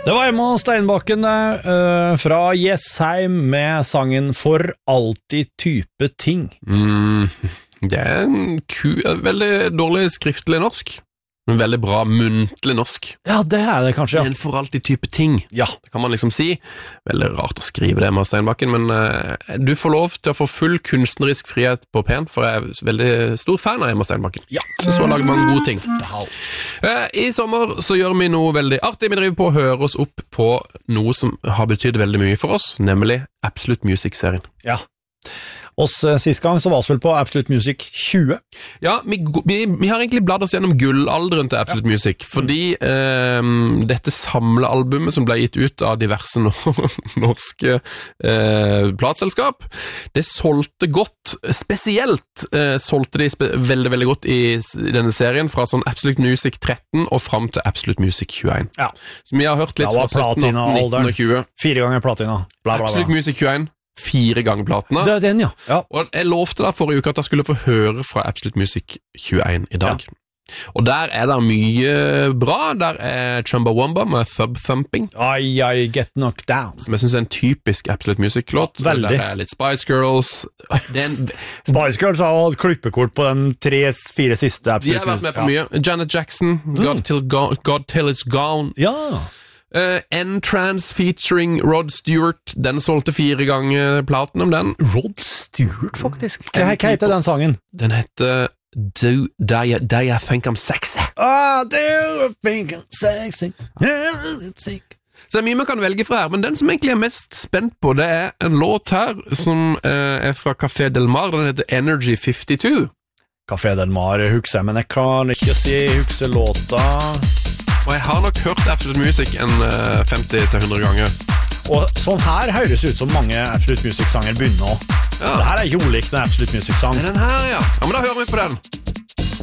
Det var Emma Steinbakken fra Jessheim med sangen For alltid type ting. Det en veldig dårlig skriftlig norsk, men veldig bra muntlig norsk. Ja, det det kanskje, ja. En for alltid type ting. Ja. Det kan man liksom si. Veldig rart å skrive det, Emma Steinbakken, men du får lov til å få full kunstnerisk frihet på P1, for jeg veldig stor fan av Emma Steinbakken. Ja. Så lager man gode ting. I sommer så gjør vi noe veldig artig. Vi driver på å høre oss opp på noe som har betydd veldig mye for oss, nemlig Absolute Music-serien. Ja. Sist gang så var vi vel på Absolute Music 20. Ja, vi har egentlig bladd oss gjennom gullalderen til Absolute Music, fordi dette samlealbumet som ble gitt ut av diverse norske plateselskap, det solgte godt, spesielt solgte de veldig, veldig godt i denne serien, fra sånn Absolute Music 13 og frem til Absolute Music 21. Ja. Så vi har hørt litt fra 17, 18, 19 og 20. 4 ganger platina. Bla, bla, bla. Absolute Music 21. 4 ganger platene. Det den, ja. Og jeg lovte da forrige uke at jeg skulle få høre fra Absolute Music 21 i dag. Ja. Og der det mye bra. Der Chumbawamba med Thub Thumping. I get knocked down. Som jeg synes en typisk Absolute Music-låt. Veldig. Der litt Spice Girls. Spice Girls har hatt klippekort på de 3-4 siste Absolute Music. De har vært med på mye. Janet Jackson, God Till It's Gone. Ja. N-Trans featuring Rod Stewart. Den solgte 4 ganger platinum, den. Rod Stewart, faktisk. Hva heter den sangen? Den heter Do I Think I'm Sexy. Do I think I'm sexy? Så det mye man kan velge fra her, men den som egentlig er mest spent på, det en låt her som fra Café Del Mar. Den heter Energy 52. Café Del Mar husker jeg, men jeg kan ikke si husker låta. Og jeg har nok hørt Absolute Music 50-100 ganger. Og sånn her høres ut som mange Absolute Music-sanger begynner nå. Ja. Det her jo likt en Absolute Music-sang. Den her, ja. Ja, men da hører vi på den.